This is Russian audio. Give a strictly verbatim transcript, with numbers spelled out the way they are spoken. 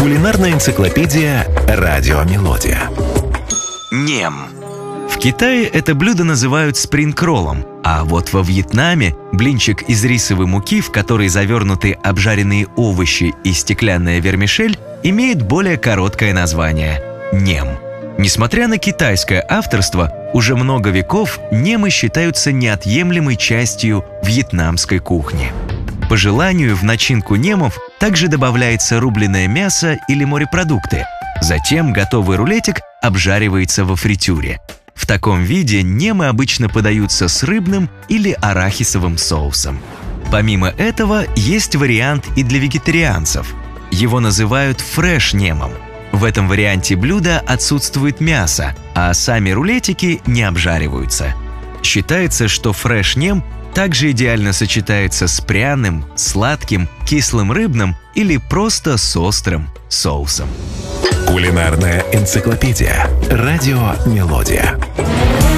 Кулинарная энциклопедия «Радио Мелодия». Нем. В Китае это блюдо называют спрингроллом, а вот во Вьетнаме блинчик из рисовой муки, в который завернуты обжаренные овощи и стеклянная вермишель, имеет более короткое название – нем. Несмотря на китайское авторство, уже много веков немы считаются неотъемлемой частью вьетнамской кухни. По желанию в начинку немов также добавляется рубленое мясо или морепродукты. Затем готовый рулетик обжаривается во фритюре. В таком виде немы обычно подаются с рыбным или арахисовым соусом. Помимо этого, есть вариант и для вегетарианцев. Его называют фреш-немом. В этом варианте блюда отсутствует мясо, а сами рулетики не обжариваются. Считается, что фреш-нем также идеально сочетается с пряным, сладким, кислым рыбным или просто с острым соусом. Кулинарная энциклопедия. Радио Мелодия.